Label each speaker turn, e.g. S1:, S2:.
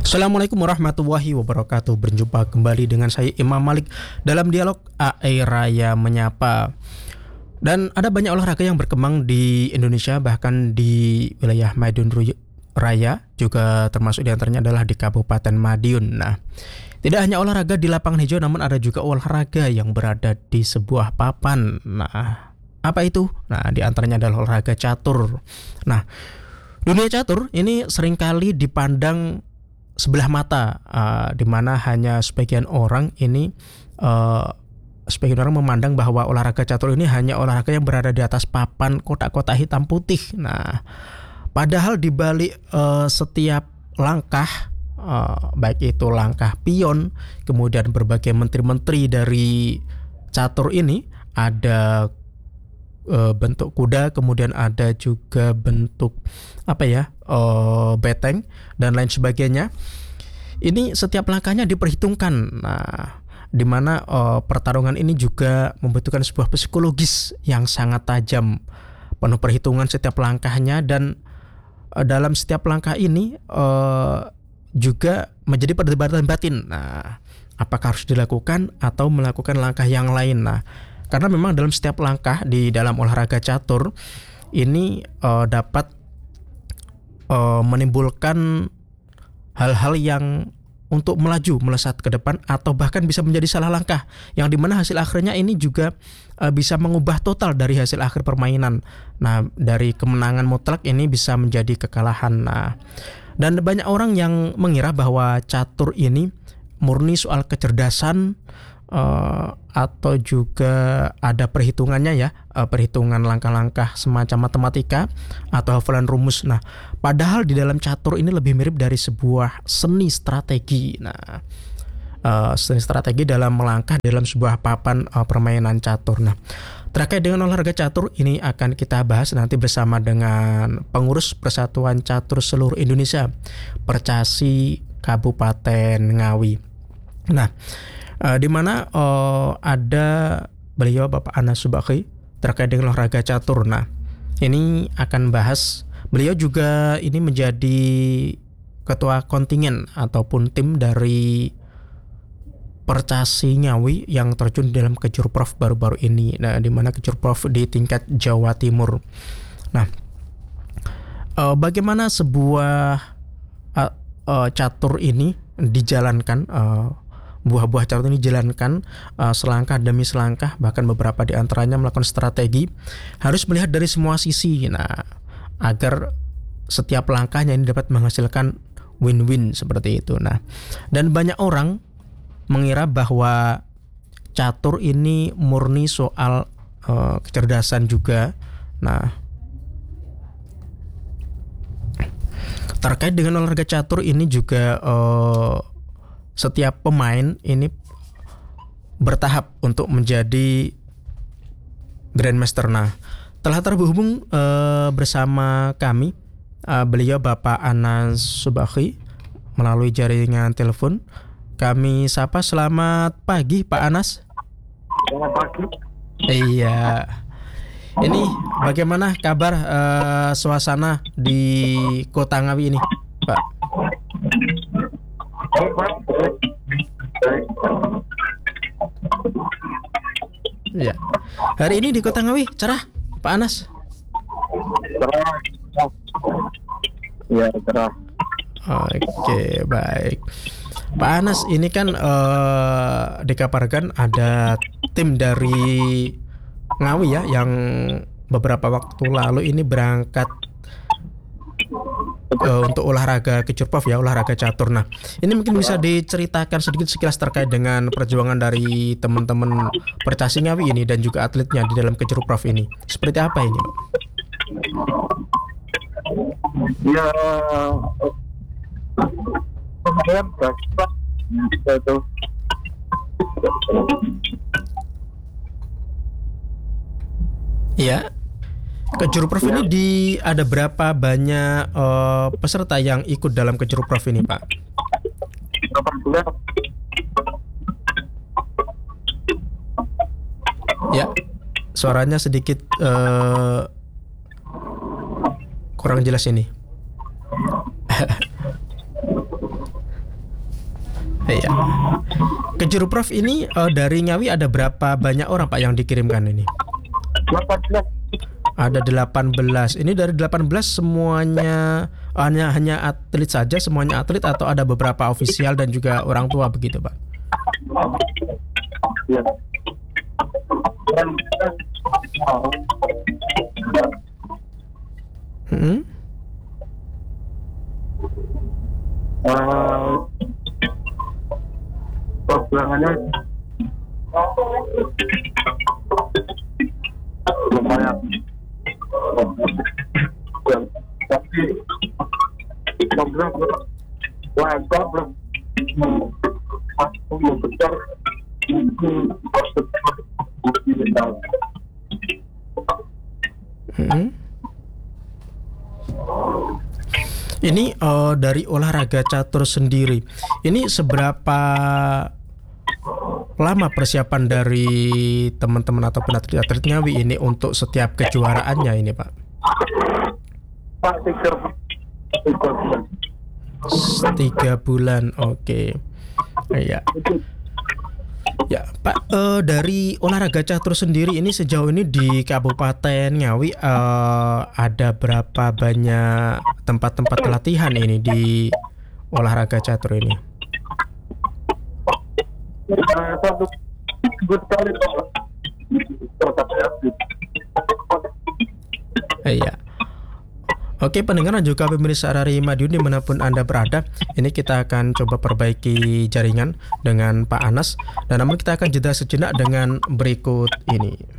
S1: Assalamualaikum warahmatullahi wabarakatuh. Berjumpa kembali dengan saya Imam Malik dalam dialog AI Raya Menyapa. Dan ada banyak olahraga yang berkembang di Indonesia, bahkan di wilayah Madiun Raya, juga termasuk diantaranya adalah di Kabupaten Madiun. Nah, tidak hanya olahraga di lapangan hijau, namun ada juga olahraga yang berada di sebuah papan. Nah, apa itu? Nah, diantaranya adalah olahraga catur. Nah, dunia catur ini seringkali dipandang sebelah mata, di mana hanya sebagian orang memandang bahwa olahraga catur ini hanya olahraga yang berada di atas papan kotak-kotak hitam putih. Nah, padahal di balik setiap langkah, baik itu langkah pion, kemudian berbagai menteri-menteri dari catur ini, ada bentuk kuda, kemudian ada juga bentuk beteng dan lain sebagainya. Ini setiap langkahnya diperhitungkan. Nah, di mana pertarungan ini juga membutuhkan sebuah psikologis yang sangat tajam, penuh perhitungan setiap langkahnya, dan dalam setiap langkah ini juga menjadi perdebatan batin. Nah, apakah harus dilakukan atau melakukan langkah yang lain? Nah, karena memang dalam setiap langkah di dalam olahraga catur ini dapat menimbulkan hal-hal yang untuk melaju, melesat ke depan, atau bahkan bisa menjadi salah langkah, yang dimana hasil akhirnya ini juga bisa mengubah total dari hasil akhir permainan. Nah, dari kemenangan mutlak ini bisa menjadi kekalahan. Nah, dan banyak orang yang mengira bahwa catur ini murni soal kecerdasan, atau juga ada perhitungannya ya, perhitungan langkah-langkah semacam matematika atau hafalan rumus. Nah, padahal di dalam catur ini lebih mirip dari sebuah seni strategi. Nah, seni strategi dalam melangkah dalam sebuah papan permainan catur. Nah, terkait dengan olahraga catur ini akan kita bahas nanti bersama dengan pengurus Persatuan Catur Seluruh Indonesia, Percasi Kabupaten Ngawi. Nah, di mana ada beliau Bapak Anas Subakhi terkait dengan olahraga catur. Nah, ini akan bahas, beliau juga ini menjadi ketua kontingen ataupun tim dari Percasi Ngawi yang terjun dalam Kejurprov baru-baru ini. Nah, di mana Kejurprov di tingkat Jawa Timur. Nah, bagaimana sebuah catur ini dijalankan, buah-buah catur ini dijalankan selangkah demi selangkah, bahkan beberapa di antaranya melakukan strategi, harus melihat dari semua sisi. Nah, agar setiap langkahnya ini dapat menghasilkan win-win seperti itu. Nah, dan banyak orang mengira bahwa catur ini murni soal kecerdasan juga. Nah, terkait dengan olahraga catur ini juga setiap pemain ini bertahap untuk menjadi Grandmaster. Nah, telah terhubung bersama kami beliau Bapak Anas Subakhi melalui jaringan telepon. Kami sapa, selamat pagi Pak Anas.
S2: Selamat pagi.
S1: Iya. Ini bagaimana kabar suasana di Kota Ngawi ini, Pak? Ya. Hari ini di Kota Ngawi cerah, Pak Anas?
S2: Cerah. Ya, cerah.
S1: Oke, baik. Pak Anas, ini kan dikabarkan ada tim dari Ngawi ya yang beberapa waktu lalu ini berangkat untuk olahraga Kejurprov ya, olahraga catur. Nah, ini mungkin bisa diceritakan sedikit sekilas terkait dengan perjuangan dari teman-teman Percasi Ngawi ini dan juga atletnya di dalam Kejurprov ini. Seperti apa ini, Pak?
S2: Ya, saya berapa itu.
S1: Ya. Kejurprov ini ada berapa banyak peserta yang ikut dalam Kejurprov ini, Pak? Ya, suaranya sedikit kurang jelas ini. Iya. Ke Juruprof ini dari Ngawi ada berapa banyak orang Pak yang dikirimkan ini?
S2: 18.
S1: Ada 18. Ini dari 18 semuanya hanya atlet saja, semuanya atlet atau ada beberapa ofisial dan juga orang tua begitu, Pak?
S2: Ya. Dan
S1: Hmm?
S2: perjuangannya lumayan. Tapi program besar
S1: Ini dari olahraga catur sendiri, ini seberapa lama persiapan dari teman-teman ataupun atlet-atlet Ngawi ini untuk setiap kejuaraannya ini, Pak?
S2: Pak
S1: 3 bulan, oke. Iya. Ya, Pak, dari olahraga catur sendiri ini sejauh ini di Kabupaten Ngawi ada berapa banyak tempat-tempat latihan ini di olahraga catur ini?
S2: satu kali
S1: Iya. Oke, pendengar dan juga pemirsa RRI Madiun dimanapun Anda berada, ini kita akan coba perbaiki jaringan dengan Pak Anas, dan namun kita akan jeda sejenak dengan berikut ini.